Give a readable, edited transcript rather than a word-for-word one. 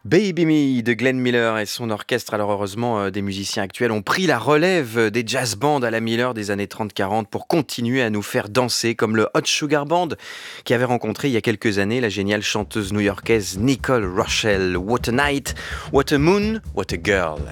Baby Me de Glenn Miller et son orchestre. Alors heureusement, des musiciens actuels ont pris la relève des jazz bands à la Miller des années 30-40 pour continuer à nous faire danser, comme le Hot Sugar Band qui avait rencontré il y a quelques années la géniale chanteuse new-yorkaise Nicole Rochelle. What a night, what a moon, what a girl.